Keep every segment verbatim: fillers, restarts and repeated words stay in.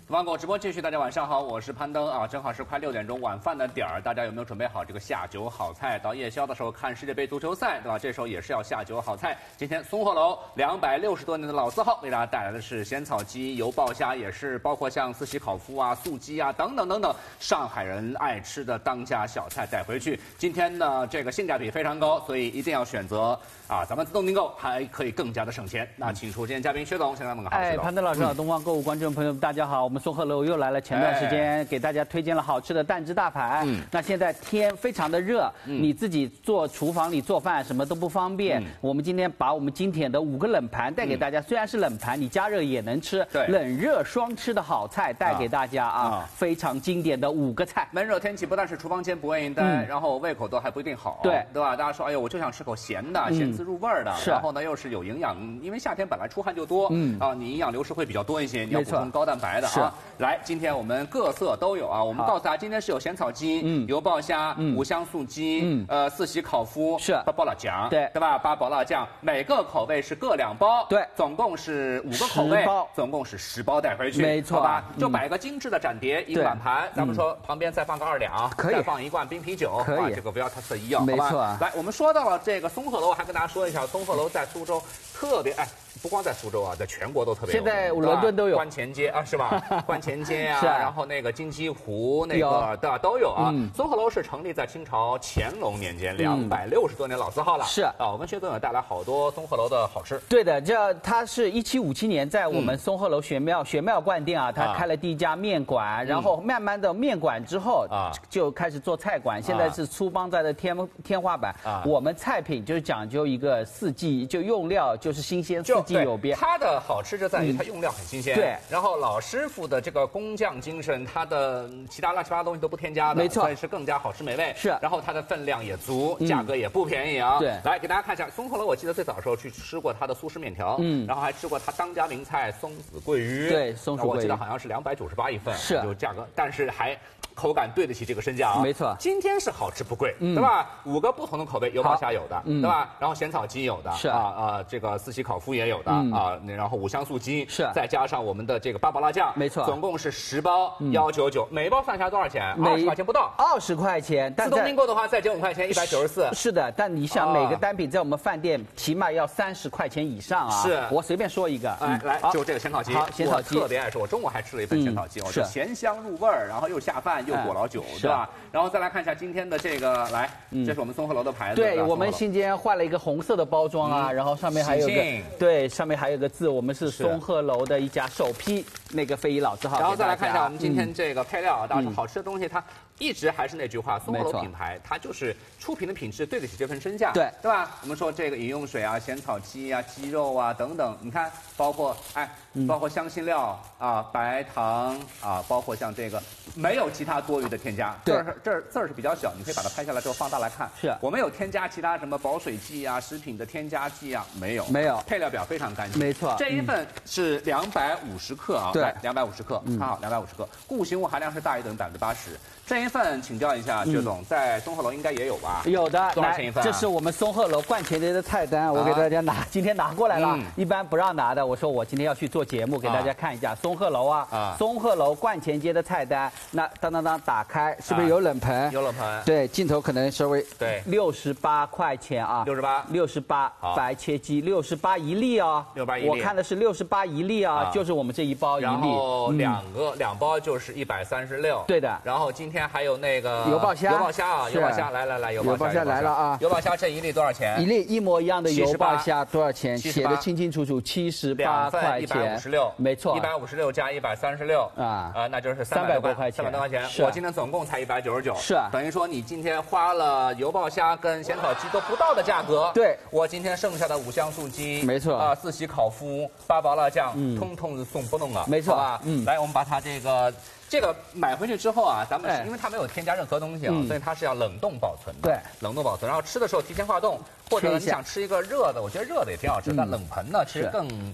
芒果直播继续，大家晚上好，我是攀登啊，正好是快六点钟晚饭的点儿，大家有没有准备好这个下酒好菜？到夜宵的时候看世界杯足球赛，对吧？这时候也是要下酒好菜。今天松鹤楼两百六十多年的老字号为大家带来的是咸草鸡、油爆虾，也是包括像四喜烤麸啊、素鸡啊等等等等，上海人爱吃的当家小菜带回去。今天呢，这个性价比非常高，所以一定要选择啊，咱们自动订购还可以更加的省钱。那请出今天嘉宾薛总，先生们好。 哎，潘登老师好，东方购物观众朋友们大家好，我们松鹤楼又来了。前段时间给大家推荐了好吃的蛋汁大排，嗯，那现在天非常的热，嗯，你自己做厨房里做饭什么都不方便，嗯，我们今天把我们经典的五个冷盘带给大家，嗯，虽然是冷盘，你加热也能吃，对，冷热双吃的好菜带给大家啊，啊非常经典的五个菜。 闷热天气不但是厨房间不愿意待，嗯，然后胃口都还不一定好， 对对吧？大家说，哎呦，我就想吃口咸的，嗯，咸滋入味的，然后呢又是有营养，因为夏天本来出汗就多，嗯啊，你营养流失会比较多一些，你要补充高蛋白的啊。来，今天我们各色都有啊，我们告诉大家，今天是有咸草鸡、嗯、油爆虾、嗯、五香素鸡、嗯、呃四喜烤麸， 是八宝辣酱， 对对吧？八宝辣酱，每个口味是各两包， 对， 总共是五个口味，总共是十包带回去， 没错， 好吧？就摆个精致的展碟，一个碗盘，咱们说旁边再放个二两， 可以， 再放一罐冰啤酒， 可以， 这个不要太特意啊， 没错。 来，我们说到了这个松鹤楼，还跟大家说一下，松鹤楼在苏州特别哎。不光在苏州啊，在全国都特别有名。 现在伦敦都有观前街啊，是吧？观前街啊，然后那个金鸡湖那个对吧都有啊。嗯、松鹤楼是成立在清朝乾隆年间，两百六十多年老字号了。 是啊，我们薛总也带来好多松鹤楼的好吃。 对的，这它是一七五七年在我们松鹤楼玄庙玄庙冠店啊，它开了第一家面馆，然后慢慢的面馆之后啊就开始做菜馆，现在是粗帮在的天天花板。啊，我们菜品就是讲究一个四季，就用料就是新鲜四季。有别， 它的好吃就在于它用料很新鲜， 对。 然后老师傅的这个工匠精神，它的其他乱七八糟东西都不添加的， 没错， 所以是更加好吃美味。 是。 然后它的分量也足，价格也不便宜啊。 对。 来给大家看一下松鹤楼，我记得最早的时候去吃过它的苏式面条，嗯，然后还吃过它当家名菜松子桂鱼， 对，松子桂鱼， 我记得好像是两百九十八一份， 是， 就价格，但是还口感对得起这个身价啊。 没错。 今天是好吃不贵，对吧？五个不同的口味，油爆虾有的，对吧？然后咸草鸡有的， 是啊啊，这个四喜烤麸也有的啊。然后五香素鸡是， 再加上我们的这个八宝辣酱， 没错， 总共是十包幺九九，每包算下来多少钱？二十块钱不到， 二十块钱。 自动订购的话再减五块钱，一百九十四。 是的，但你想每个单品在我们饭店起码要三十块钱以上啊。 是， 我随便说一个， 哎，来就这个咸草鸡， 好，咸草鸡特别爱吃，我中午还吃了一份咸草鸡，我是咸香入味儿，然后又下饭又果老酒，对吧？然后再来看一下今天的这个，来，这是我们松鹤楼的牌子。 对，我们今天换了一个红色的包装啊，然后上面还有个对，上面还有个字。我们是松鹤楼的一家首批那个非遗老字号， 然后再来看一下我们今天这个配料啊，当然好吃的东西它一直还是那句话，松鹤楼品牌它就是出品的品质对得起这份身价， 对对吧？我们说这个饮用水啊、咸草鸡啊、鸡肉啊等等，你看包括哎，包括香辛料啊、白糖啊，包括像这个没有其他多余的添加，这儿这儿字儿是比较小，你可以把它拍下来之后放大来看。 是我们有添加其他什么保水剂啊、食品的添加剂啊没有？ 没有， 配料表非常干净， 没错。 这一份是两百五十克啊， 对， 两百五十克，看好，两百五十克，固形物含量是大于等于百分之八十。这一份请教一下薛总，在松鹤楼应该也有吧？ 有的， 多少钱一份？ 这是我们松鹤楼冠前节的菜单，我给大家拿，今天拿过来了。一般不让拿的，我说我今天要去做节目，给大家看一下松鹤楼啊，松鹤楼冠前节的菜单。那当当当，打开，是不是有冷盆？ 有冷盆。 对，镜头可能稍微对， 六十八块钱啊， 六十八， 六十八，白切鸡，六十八一粒哦， 六十八一粒。 我看的是六十八一粒啊，就是我们这一包一粒。 然后两个两包就是一百三十六。 对的。 然后今天还有那个。 油爆虾， 油爆虾啊，油爆虾，来来来，油爆虾来了啊！ 油爆虾这一粒多少钱？ 一粒一模一样的油爆虾多少钱？写的清清楚楚，七十八块钱， 一百五十六， 没错， 一百五十六加一百三十六啊啊，那就是三百多块钱，三百多块钱。我今天总共才一百九十九， 是等于说你今天花了油爆虾跟咸草鸡都不到的价格。 对， 我今天剩下的五香素鸡， 没错啊，四喜烤麸、八宝辣酱，通通是送不动了， 没错吧？嗯，来，我们把它这个。这个买回去之后啊，咱们是因为它没有添加任何东西啊，所以它是要冷冻保存的。 对， 冷冻保存，然后吃的时候提前化冻，或者你想吃一个热的，我觉得热的也挺好吃，但冷盆呢其实更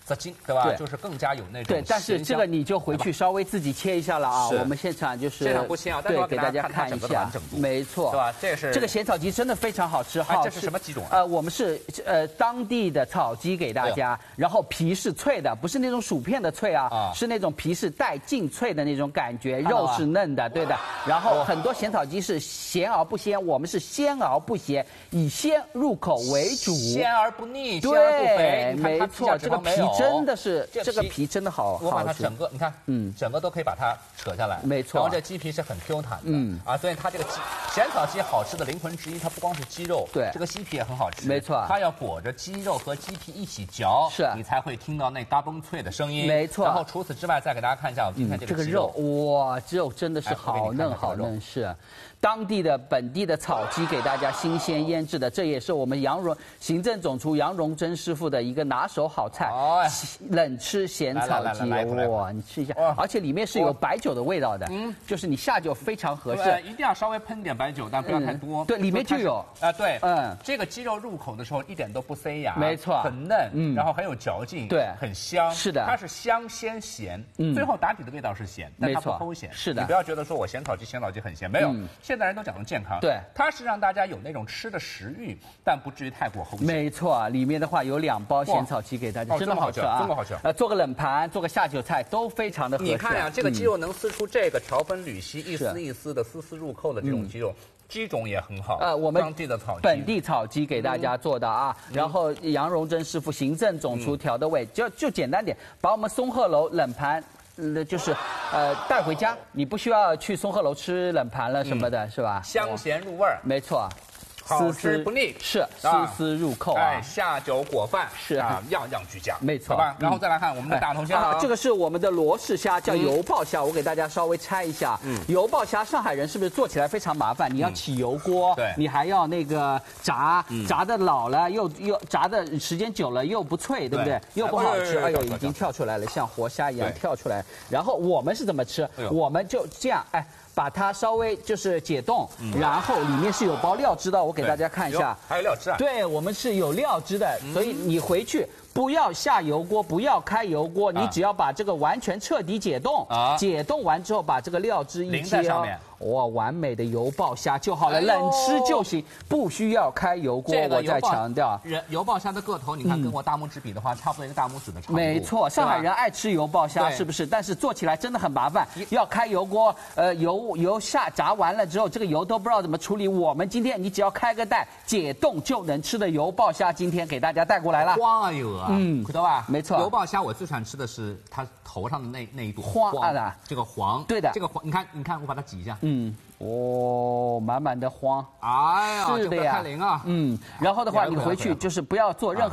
色精，对吧？ 对就是更加有那种对，但是这个你就回去稍微自己切一下了啊。 是我们现场就是现场不切啊，但是对， 我给大家看看一下，没错， 对吧？这是这个咸草鸡真的非常好吃。 好，这是什么鸡种啊？ 呃，我们是呃当地的草鸡给大家，然后皮是脆的，不是那种薯片的脆啊，是那种皮是带劲脆的那种感觉，肉是嫩的，对的。然后很多咸草鸡是咸而不鲜，我们是鲜而不咸，以鲜入口为主， 鲜而不腻，鲜而不肥。 没错，这个皮真的是这个皮真的好好吃。 我把它整个，你看，嗯，整个都可以把它扯下来， 没错。 然后这鸡皮是很 Q 弹的，嗯啊，所以它这个鸡咸草鸡好吃的灵魂之一，它不光是鸡肉， 对， 这个鸡皮也很好吃， 没错。 它要裹着鸡肉和鸡皮一起嚼， 是你才会听到那嘎嘣脆的声音， 没错。 然后除此之外，再给大家看一下我们今天这个肉，哇，这肉真的是好嫩好嫩，是。当地的本地的草鸡给大家新鲜腌制的，这也是我们杨荣行政总厨杨荣珍师傅的一个拿手好菜。哦，冷吃咸草鸡，哇，你吃一下，而且里面是有白酒的味道的，嗯，就是你下酒非常合适。一定要稍微喷点白酒，但不要太多。对，里面就有啊，对，嗯，这个鸡肉入口的时候一点都不塞牙，没错，很嫩，嗯，然后很有嚼劲，对，很香，是的，它是香鲜咸，嗯，最后打底的味道是咸，但它不齁咸，是的，你不要觉得说我咸草鸡咸草鸡很咸，没有。现在人都讲究健康，对，它是让大家有那种吃的食欲，但不至于太过齁咸。没错，里面的话有两包咸草鸡给大家，真的好吃啊，真的好吃。呃，做个冷盘，做个下酒菜都非常的合适。你看呀，这个鸡肉能撕出这个条分缕析、一丝一丝的、丝丝入扣的这种鸡肉。鸡种也很好，呃，我们当地的草鸡，本地草鸡给大家做的啊，然后杨荣珍师傅行政总厨调的味，就就简单点，把我们松鹤楼冷盘。呃，就是呃带回家，你不需要去松鹤楼吃冷盘了什么的，是吧？香咸入味儿，没错。好吃不腻，是丝丝入扣啊！哎，下酒裹饭是啊，样样俱佳，没错，好吧。然后再来看我们的大头虾啊，这个是我们的罗氏虾，叫油爆虾，我给大家稍微拆一下。嗯，油爆虾，上海人是不是做起来非常麻烦？你要起油锅，对，你还要那个炸，炸的老了又又炸的时间久了又不脆，对不对？又不好吃。哎呦，已经跳出来了，像活虾一样跳出来。然后我们是怎么吃？我们就这样，哎。把它稍微就是解冻，嗯、然后里面是有包料汁的，我给大家看一下。还有料汁啊？对，我们是有料汁的，嗯、所以你回去不要下油锅，不要开油锅，啊、你只要把这个完全彻底解冻，啊、解冻完之后把这个料汁一淋在上面。哇，完美的油爆虾就好了，哎、冷吃就行，不需要开油锅。我再强调，人油爆虾的个头，你看跟我大拇指比的话，嗯、差不多一个大拇指的长度。没错，上海人爱吃油爆虾，是不是？但是做起来真的很麻烦，要开油锅，呃，油油下炸完了之后，这个油都不知道怎么处理。我们今天你只要开个袋，解冻就能吃的油爆虾，今天给大家带过来了。花油啊，嗯，看到吧？没错，油爆虾我最喜欢吃的是它头上的那那一朵花的，这个黄，对的，这个黄，你看，你看，我把它挤一下。嗯，哦，满满的黄，哎呀，是的呀，太灵啊，嗯，然后的话，你回去就是不要做任何。